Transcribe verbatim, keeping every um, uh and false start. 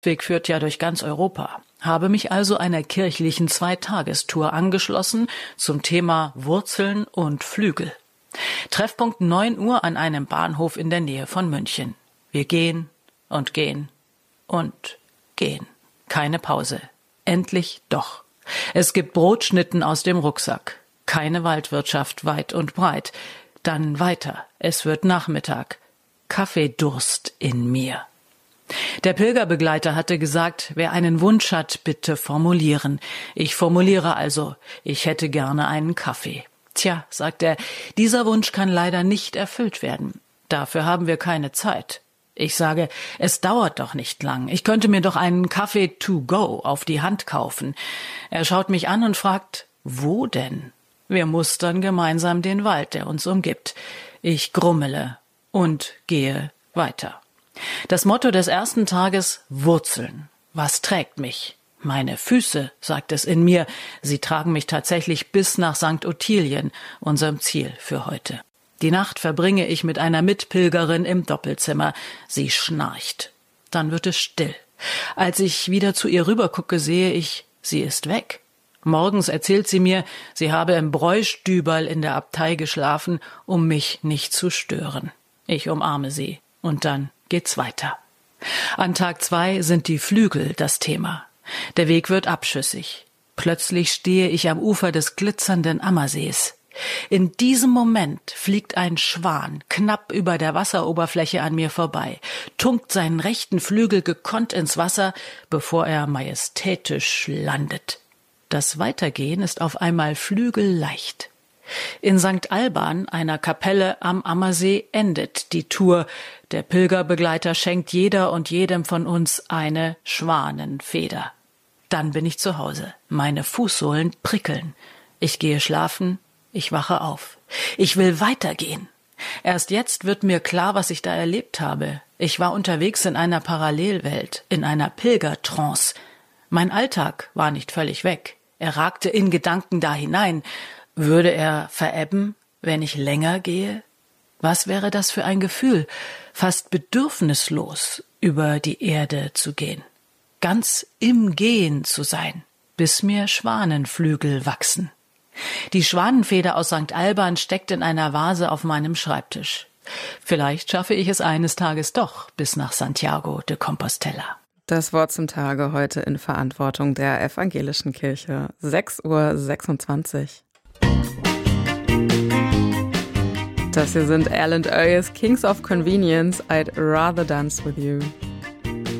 Weg führt ja durch ganz Europa. Habe mich also einer kirchlichen Zweitagestour angeschlossen zum Thema Wurzeln und Flügel. Treffpunkt neun Uhr an einem Bahnhof in der Nähe von München. Wir gehen und gehen und gehen. Keine Pause. Endlich doch. Es gibt Brotschnitten aus dem Rucksack. Keine Waldwirtschaft weit und breit. Dann weiter. Es wird Nachmittag. Kaffeedurst in mir. Der Pilgerbegleiter hatte gesagt, wer einen Wunsch hat, bitte formulieren. Ich formuliere also, ich hätte gerne einen Kaffee. Tja, sagt er, dieser Wunsch kann leider nicht erfüllt werden. Dafür haben wir keine Zeit. Ich sage, es dauert doch nicht lang. Ich könnte mir doch einen Kaffee to go auf die Hand kaufen. Er schaut mich an und fragt, wo denn? Wir mustern gemeinsam den Wald, der uns umgibt. Ich grummele und gehe weiter. Das Motto des ersten Tages: Wurzeln. Was trägt mich? Meine Füße, sagt es in mir. Sie tragen mich tatsächlich bis nach Sankt Ottilien, unserem Ziel für heute. Die Nacht verbringe ich mit einer Mitpilgerin im Doppelzimmer. Sie schnarcht. Dann wird es still. Als ich wieder zu ihr rübergucke, sehe ich, sie ist weg. Morgens erzählt sie mir, sie habe im Bräustüberl in der Abtei geschlafen, um mich nicht zu stören. Ich umarme sie und dann geht's weiter. An Tag zwei sind die Flügel das Thema. Der Weg wird abschüssig. Plötzlich stehe ich am Ufer des glitzernden Ammersees. In diesem Moment fliegt ein Schwan knapp über der Wasseroberfläche an mir vorbei, tunkt seinen rechten Flügel gekonnt ins Wasser, bevor er majestätisch landet. Das Weitergehen ist auf einmal flügelleicht. In Sankt Alban, einer Kapelle am Ammersee, endet die Tour. Der Pilgerbegleiter schenkt jeder und jedem von uns eine Schwanenfeder. Dann bin ich zu Hause. Meine Fußsohlen prickeln. Ich gehe schlafen, ich wache auf. Ich will weitergehen. Erst jetzt wird mir klar, was ich da erlebt habe. Ich war unterwegs in einer Parallelwelt, in einer Pilgertrance. Mein Alltag war nicht völlig weg. Er ragte in Gedanken da hinein. Würde er verebben, wenn ich länger gehe? Was wäre das für ein Gefühl, fast bedürfnislos über die Erde zu gehen, ganz im Gehen zu sein, bis mir Schwanenflügel wachsen. Die Schwanenfeder aus Sankt Alban steckt in einer Vase auf meinem Schreibtisch. Vielleicht schaffe ich es eines Tages doch bis nach Santiago de Compostela. Das Wort zum Tage heute in Verantwortung der Evangelischen Kirche. sechs Uhr sechsundzwanzig. Das hier sind Alan Ayers, Kings of Convenience, I'd Rather Dance With You.